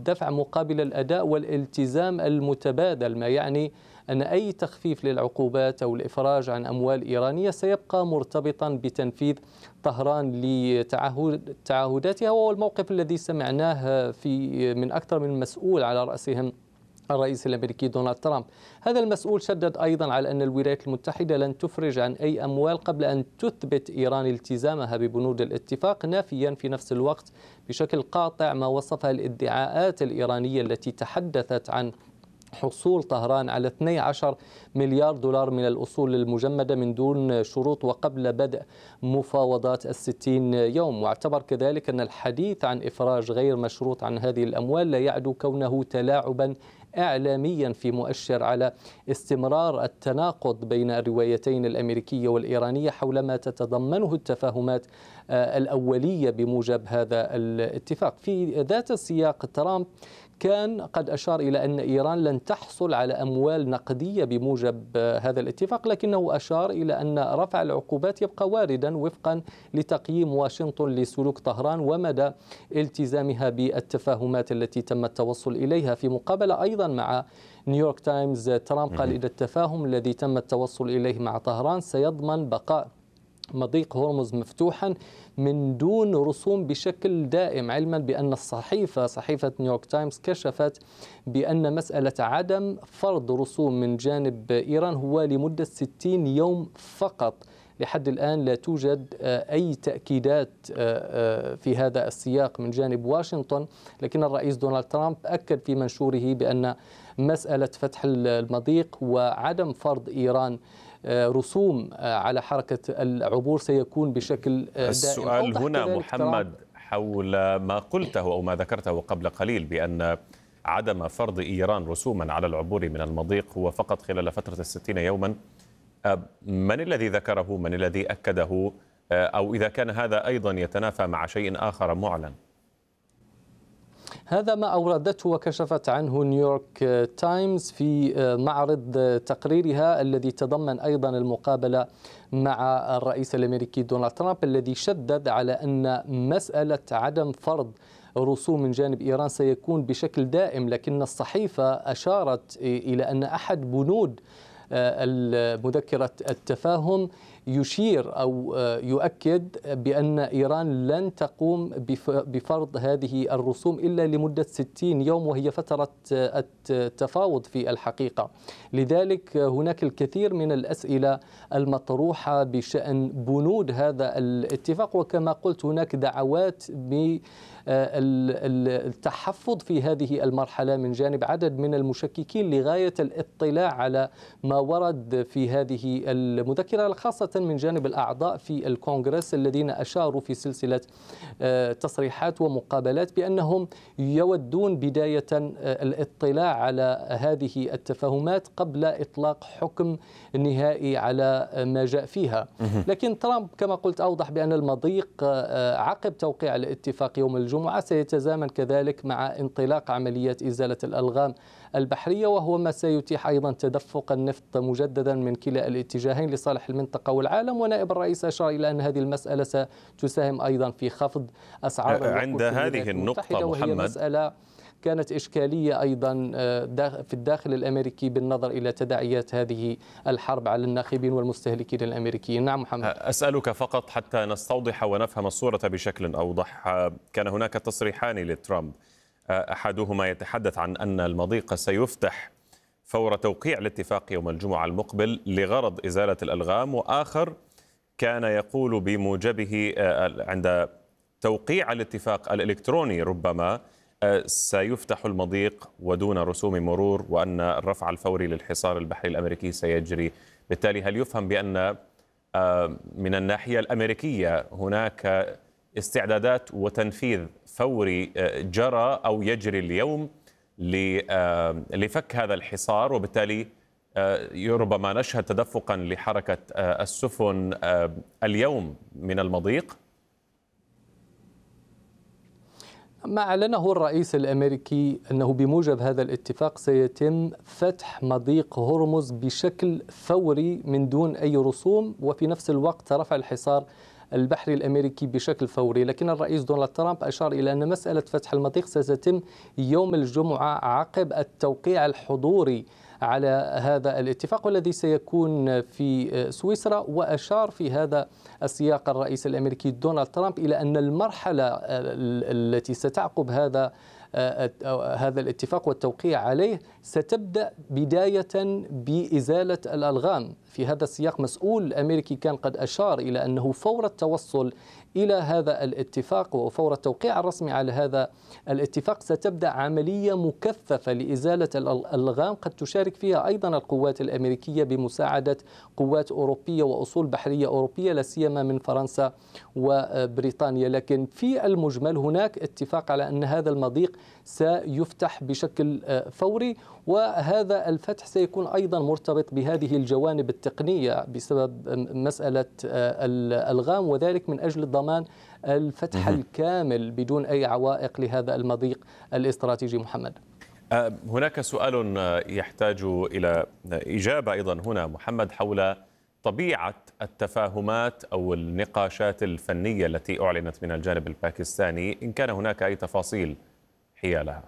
الدفع مقابل الأداء والالتزام المتبادل، ما يعني أن أي تخفيف للعقوبات أو الإفراج عن أموال إيرانية سيبقى مرتبطا بتنفيذ طهران لتعهداتها، وهو الموقف الذي سمعناه من أكثر من مسؤول على رأسهم الرئيس الأمريكي دونالد ترامب. هذا المسؤول شدد أيضا على أن الولايات المتحدة لن تفرج عن أي أموال قبل أن تثبت إيران التزامها ببنود الاتفاق، نافيا في نفس الوقت بشكل قاطع ما وصفها الادعاءات الإيرانية التي تحدثت عن حصول طهران على 12 مليار دولار من الأصول المجمدة من دون شروط وقبل بدء مفاوضات 60 يوم. واعتبر كذلك أن الحديث عن إفراج غير مشروط عن هذه الأموال لا يعدو كونه تلاعبا إعلاميا في مؤشر على استمرار التناقض بين الروايتين الأمريكية والإيرانية حول ما تتضمنه التفاهمات الأولية بموجب هذا الاتفاق. في ذات السياق ترامب كان قد أشار إلى أن إيران لن تحصل على أموال نقدية بموجب هذا الاتفاق، لكنه أشار إلى أن رفع العقوبات يبقى واردا وفقا لتقييم واشنطن لسلوك طهران ومدى التزامها بالتفاهمات التي تم التوصل إليها. في مقابلة أيضا مع نيويورك تايمز، ترامب قال إن التفاهم الذي تم التوصل إليه مع طهران سيضمن بقاء مضيق هرمز مفتوحا من دون رسوم بشكل دائم، علما بأن صحيفة نيويورك تايمز كشفت بأن مسألة عدم فرض رسوم من جانب إيران هو لمدة 60 يوم فقط. لحد الآن لا توجد أي تأكيدات في هذا السياق من جانب واشنطن، لكن الرئيس دونالد ترامب أكد في منشوره بأن مسألة فتح المضيق وعدم فرض إيران رسوم على حركة العبور سيكون بشكل دائم. السؤال هنا محمد حول ما قلته أو ما ذكرته قبل قليل بأن عدم فرض إيران رسوما على العبور من المضيق هو فقط خلال فترة 60 يوما. من الذي ذكره؟ من الذي أكده؟ أو إذا كان هذا أيضا يتنافى مع شيء آخر معلن؟ هذا ما أوردته وكشفت عنه نيويورك تايمز في معرض تقريرها الذي تضمن أيضا المقابلة مع الرئيس الأمريكي دونالد ترامب، الذي شدد على أن مسألة عدم فرض رسوم من جانب إيران سيكون بشكل دائم، لكن الصحيفة أشارت إلى أن أحد بنود مذكرة التفاهم يشير أو يؤكد بأن إيران لن تقوم بفرض هذه الرسوم إلا لمدة 60 يوم، وهي فترة التفاوض في الحقيقة. لذلك هناك الكثير من الأسئلة المطروحة بشأن بنود هذا الاتفاق، وكما قلت هناك دعوات بالتحفظ في هذه المرحلة من جانب عدد من المشككين لغاية الاطلاع على ما ورد في هذه المذكرة، خاصة من جانب الأعضاء في الكونغرس الذين أشاروا في سلسلة تصريحات ومقابلات بأنهم يودون بداية الاطلاع على هذه التفاهمات قبل إطلاق حكم نهائي على ما جاء فيها. لكن ترامب كما قلت أوضح بأن المضيق عقب توقيع الاتفاق يوم الجمعة سيتزامن كذلك مع انطلاق عمليات إزالة الألغام البحرية، وهو ما سيتيح أيضا تدفق النفط مجددا من كلا الاتجاهين لصالح المنطقة والعالم. ونائب الرئيس أشار إلى أن هذه المسألة ستساهم أيضا في خفض أسعار عند هذه النقطة وهي محمد مسألة كانت إشكالية أيضا في الداخل الأمريكي بالنظر إلى تداعيات هذه الحرب على الناخبين والمستهلكين الأمريكيين. نعم محمد. أسألك فقط حتى نستوضح ونفهم الصورة بشكل أوضح. كان هناك تصريحان لترامب، أحدهما يتحدث عن أن المضيق سيفتح فور توقيع الاتفاق يوم الجمعة المقبل لغرض إزالة الألغام، وآخر كان يقول بموجبه عند توقيع الاتفاق الإلكتروني ربما سيفتح المضيق ودون رسوم مرور، وأن الرفع الفوري للحصار البحري الأمريكي سيجري. بالتالي هل يفهم بأن من الناحية الأمريكية هناك استعدادات وتنفيذ فوري جرى أو يجري اليوم لفك هذا الحصار، وبالتالي ربما نشهد تدفقا لحركة السفن اليوم من المضيق؟ ما أعلنه الرئيس الأمريكي أنه بموجب هذا الاتفاق سيتم فتح مضيق هرمز بشكل فوري من دون أي رسوم، وفي نفس الوقت رفع الحصار البحري الأمريكي بشكل فوري. لكن الرئيس دونالد ترامب أشار إلى أن مسألة فتح المضيق ستتم يوم الجمعة عقب التوقيع الحضوري على هذا الاتفاق والذي سيكون في سويسرا. وأشار في هذا السياق الرئيس الأمريكي دونالد ترامب إلى أن المرحلة التي ستعقب هذا الاتفاق والتوقيع عليه ستبدأ بداية بإزالة الألغام. في هذا السياق مسؤول أمريكي كان قد أشار إلى أنه فور التوصل إلى هذا الاتفاق وفور التوقيع الرسمي على هذا الاتفاق ستبدأ عملية مكثفة لإزالة الألغام قد تشارك فيها أيضا القوات الأمريكية بمساعدة قوات أوروبية وأصول بحرية أوروبية لا سيما من فرنسا وبريطانيا. لكن في المجمل هناك اتفاق على أن هذا المضيق سيفتح بشكل فوري، وهذا الفتح سيكون أيضا مرتبط بهذه الجوانب التقنية بسبب مسألة الألغام، وذلك من أجل ضمان الفتح الكامل بدون أي عوائق لهذا المضيق الاستراتيجي. محمد، هناك سؤال يحتاج إلى إجابة أيضا هنا محمد حول طبيعة التفاهمات أو النقاشات الفنية التي أعلنت من الجانب الباكستاني، إن كان هناك أي تفاصيل حيالها.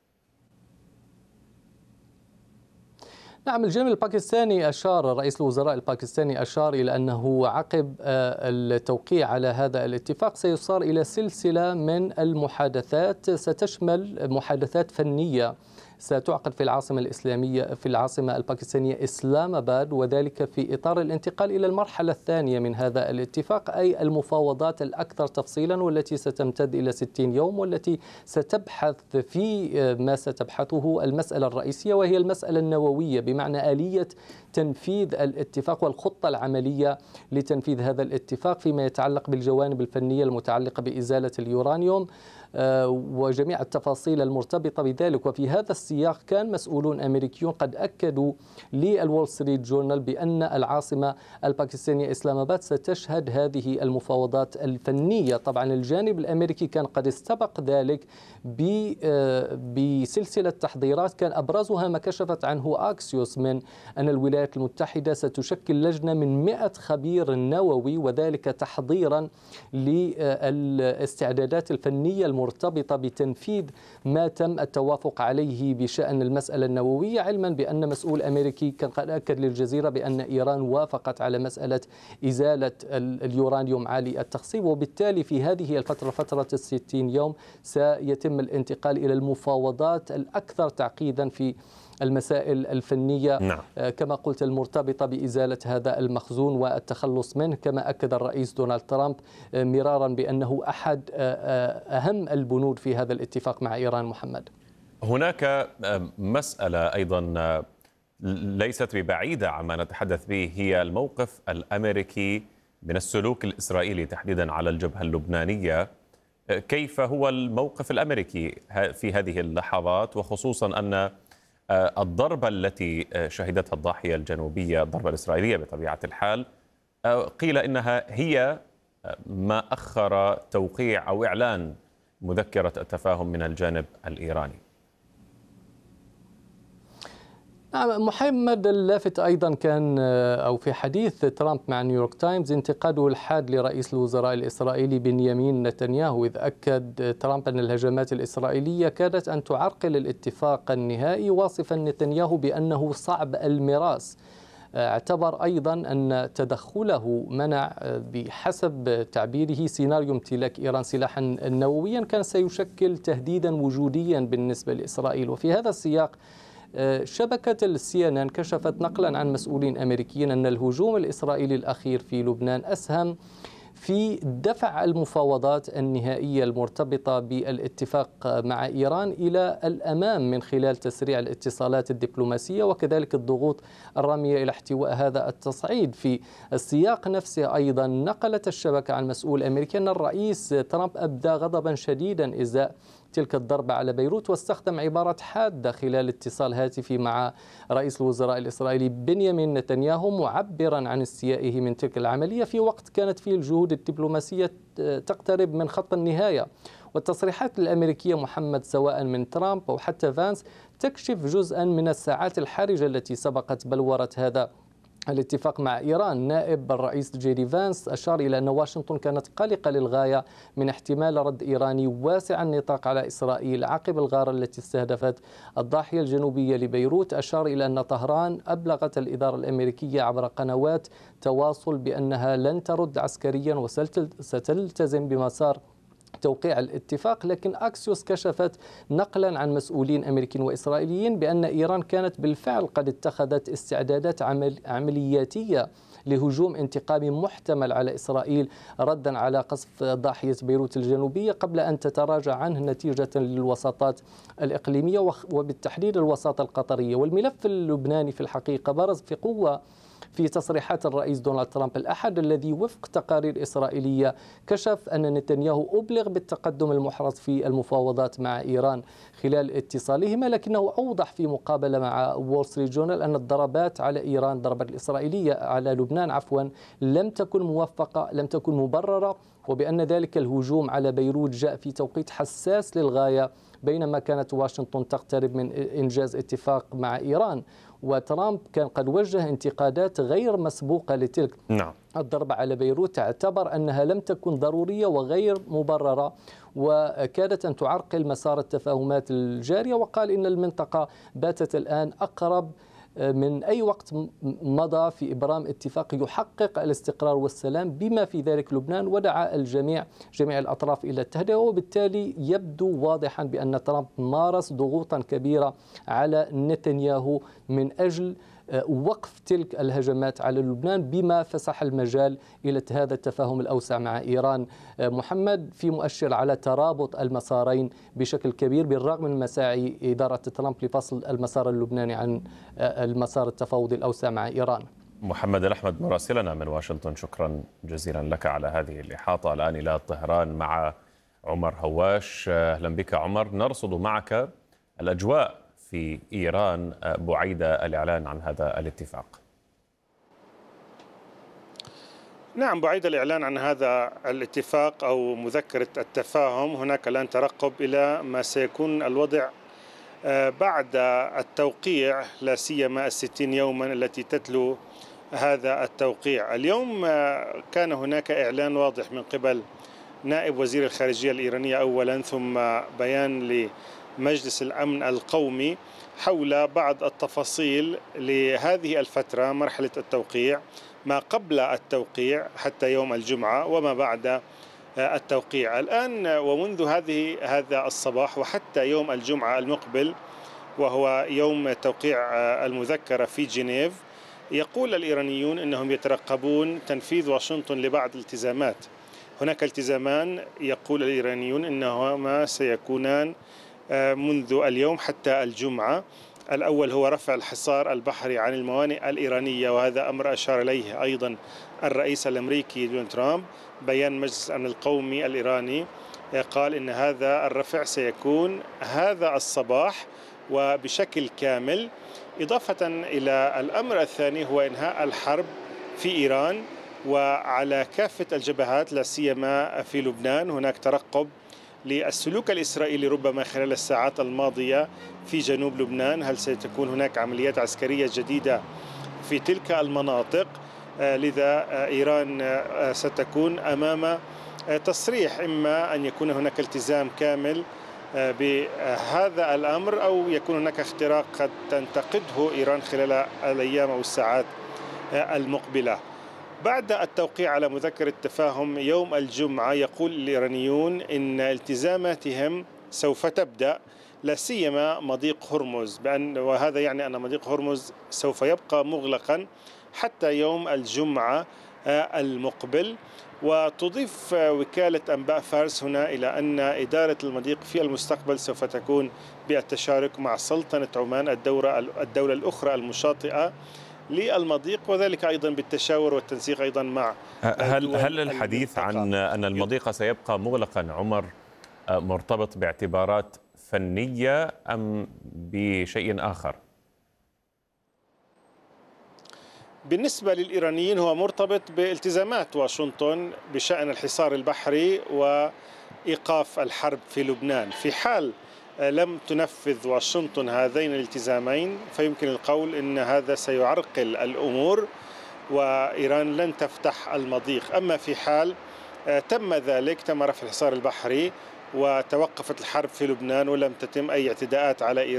نعم، الجانب الباكستاني أشار، رئيس الوزراء الباكستاني أشار إلى أنه عقب التوقيع على هذا الاتفاق سيصار إلى سلسلة من المحادثات ستشمل محادثات فنية ستعقد في العاصمة الإسلامية في العاصمة الباكستانية إسلام آباد، وذلك في إطار الانتقال إلى المرحلة الثانية من هذا الاتفاق، أي المفاوضات الأكثر تفصيلا والتي ستمتد إلى 60 يوم والتي ستبحث في ما ستبحثه المسألة الرئيسية وهي المسألة النووية، بمعنى آلية تنفيذ الاتفاق والخطة العملية لتنفيذ هذا الاتفاق فيما يتعلق بالجوانب الفنية المتعلقة بإزالة اليورانيوم وجميع التفاصيل المرتبطة بذلك. وفي هذا السياق كان مسؤولون أمريكيون قد أكدوا للوول ستريت جورنال بأن العاصمة الباكستانية إسلام آباد ستشهد هذه المفاوضات الفنية. طبعا الجانب الأمريكي كان قد استبق ذلك بسلسلة تحضيرات كان أبرزها ما كشفت عنه أكسيوس من أن الولايات المتحدة ستشكل لجنة من 100 خبير نووي، وذلك تحضيرا للاستعدادات الفنية المرتبطة بتنفيذ ما تم التوافق عليه بشأن المسألة النووية، علما بأن مسؤول أمريكي كان قد أكد للجزيرة بأن إيران وافقت على مسألة إزالة اليورانيوم عالي التخصيب، وبالتالي في هذه الفترة فترة 60 يوم سيتم الانتقال إلى المفاوضات الأكثر تعقيدا في المسائل الفنية. نعم. كما قلت المرتبطة بإزالة هذا المخزون والتخلص منه، كما أكد الرئيس دونالد ترامب مرارا بأنه أحد أهم البنود في هذا الاتفاق مع إيران. محمد، هناك مسألة أيضا ليست ببعيدة عما نتحدث به، هي الموقف الأمريكي من السلوك الإسرائيلي تحديدا على الجبهة اللبنانية. كيف هو الموقف الأمريكي في هذه اللحظات، وخصوصا أن الضربة التي شهدتها الضاحية الجنوبية، الضربة الإسرائيلية بطبيعة الحال، قيل إنها هي ما أخر توقيع أو إعلان مذكرة التفاهم من الجانب الإيراني؟ نعم محمد، اللافت أيضا كان أو في حديث ترامب مع نيويورك تايمز انتقاده الحاد لرئيس الوزراء الإسرائيلي بنيامين نتنياهو، إذ أكد ترامب أن الهجمات الإسرائيلية كادت أن تعرقل الاتفاق النهائي، واصفا نتنياهو بأنه صعب المراس. اعتبر أيضا أن تدخله منع بحسب تعبيره سيناريو امتلاك إيران سلاحا نوويا كان سيشكل تهديدا وجوديا بالنسبة لإسرائيل. وفي هذا السياق شبكة CNN كشفت نقلا عن مسؤولين أمريكيين أن الهجوم الإسرائيلي الأخير في لبنان أسهم في دفع المفاوضات النهائية المرتبطة بالاتفاق مع إيران إلى الأمام من خلال تسريع الاتصالات الدبلوماسية وكذلك الضغوط الرامية إلى احتواء هذا التصعيد. في السياق نفسه أيضا نقلت الشبكة عن مسؤول أمريكي أن الرئيس ترامب أبدى غضبا شديدا إزاء تلك الضربة على بيروت، واستخدم عبارة حادة خلال اتصال هاتفي مع رئيس الوزراء الإسرائيلي بنيامين نتنياهو معبرا عن استيائه من تلك العملية في وقت كانت فيه الجهود الدبلوماسية تقترب من خط النهاية. والتصريحات الأمريكية محمد سواء من ترامب أو حتى فانس تكشف جزءا من الساعات الحرجة التي سبقت بلورة هذا الاتفاق مع إيران. نائب الرئيس جيري فانس أشار إلى أن واشنطن كانت قلقة للغاية من احتمال رد إيراني واسع النطاق على إسرائيل عقب الغارة التي استهدفت الضاحية الجنوبية لبيروت. أشار إلى أن طهران أبلغت الإدارة الأمريكية عبر قنوات تواصل بأنها لن ترد عسكريا وستلتزم بمسار توقيع الاتفاق، لكن أكسيوس كشفت نقلا عن مسؤولين أمريكيين وإسرائيليين بأن إيران كانت بالفعل قد اتخذت استعدادات عملياتية لهجوم انتقامي محتمل على إسرائيل ردا على قصف ضاحية بيروت الجنوبية قبل أن تتراجع عنه نتيجة للوساطات الإقليمية وبالتحديد الوساطة القطرية. والملف اللبناني في الحقيقة برز في قوة في تصريحات الرئيس دونالد ترامب الأحد، الذي وفق تقارير إسرائيلية كشف أن نتنياهو أبلغ بالتقدم المحرز في المفاوضات مع إيران خلال اتصالهما، لكنه أوضح في مقابلة مع وول ستريت جورنال أن الضربات على إيران، الضربات الإسرائيلية على لبنان لم تكن موفقة، لم تكن مبررة، وبأن ذلك الهجوم على بيروت جاء في توقيت حساس للغاية بينما كانت واشنطن تقترب من إنجاز اتفاق مع إيران. وترامب كان قد وجه انتقادات غير مسبوقة لتلك الضربة على بيروت، اعتبر أنها لم تكن ضرورية وغير مبررة وكادت أن تعرقل مسار التفاهمات الجارية، وقال إن المنطقة باتت الآن أقرب من أي وقت مضى في إبرام اتفاق يحقق الاستقرار والسلام بما في ذلك لبنان، ودعا جميع الأطراف إلى التهدئة. وبالتالي يبدو واضحا بأن ترامب مارس ضغوطا كبيرة على نتنياهو من أجل وقف تلك الهجمات على لبنان بما فسح المجال إلى هذا التفاهم الأوسع مع إيران. محمد، في مؤشر على ترابط المسارين بشكل كبير بالرغم من مساعي إدارة ترامب لفصل المسار اللبناني عن المسار التفاوضي الأوسع مع إيران. محمد الأحمد مراسلنا من واشنطن، شكرا جزيلا لك على هذه الإحاطة. الآن إلى طهران مع عمر هواش. أهلا بك عمر. نرصد معك الأجواء في إيران بعيد الإعلان عن هذا الاتفاق. نعم، بعيد الإعلان عن هذا الاتفاق أو مذكرة التفاهم، هناك الآن ترقب إلى ما سيكون الوضع بعد التوقيع، لا سيما 60 يوما التي تتلو هذا التوقيع. اليوم كان هناك إعلان واضح من قبل نائب وزير الخارجية الإيرانية أولا، ثم بيان لمجلس الأمن القومي حول بعض التفاصيل لهذه الفترة، مرحلة التوقيع، ما قبل التوقيع حتى يوم الجمعة وما بعد التوقيع. الآن ومنذ هذا الصباح وحتى يوم الجمعة المقبل وهو يوم توقيع المذكرة في جنيف، يقول الإيرانيون أنهم يترقبون تنفيذ واشنطن لبعض الالتزامات. هناك التزامان يقول الإيرانيون أنهما سيكونان منذ اليوم حتى الجمعة. الأول هو رفع الحصار البحري عن الموانئ الإيرانية، وهذا أمر أشار إليه أيضا الرئيس الأمريكي دونالد ترامب. بيان مجلس الأمن القومي الإيراني قال إن هذا الرفع سيكون هذا الصباح وبشكل كامل. إضافة إلى الأمر الثاني هو إنهاء الحرب في إيران وعلى كافة الجبهات، لا سيما في لبنان. هناك ترقب للسلوك الإسرائيلي ربما خلال الساعات الماضية في جنوب لبنان، هل ستكون هناك عمليات عسكرية جديدة في تلك المناطق؟ لذا إيران ستكون أمام تصريح، إما أن يكون هناك التزام كامل بهذا الأمر أو يكون هناك اختراق قد تنتقده إيران خلال الأيام أو الساعات المقبلة. بعد التوقيع على مذكرة التفاهم يوم الجمعة، يقول الإيرانيون إن التزاماتهم سوف تبدأ، لا سيما مضيق هرمز، وهذا يعني أن مضيق هرمز سوف يبقى مغلقا حتى يوم الجمعة المقبل. وتضيف وكالة أنباء فارس هنا إلى أن إدارة المضيق في المستقبل سوف تكون بالتشارك مع سلطنة عمان، الدولة الأخرى المشاطئة للمضيق، وذلك أيضا بالتشاور والتنسيق أيضا مع هل الحديث عن أن المضيق سيبقى مغلقا عمر مرتبط باعتبارات فنية أم بشيء آخر؟ بالنسبة للإيرانيين هو مرتبط بالتزامات واشنطن بشأن الحصار البحري وإيقاف الحرب في لبنان. في حال لم تنفذ واشنطن هذين الالتزامين فيمكن القول أن هذا سيعرقل الأمور وإيران لن تفتح المضيق. أما في حال تم ذلك، تم رفع الحصار البحري وتوقفت الحرب في لبنان ولم تتم أي اعتداءات على إيران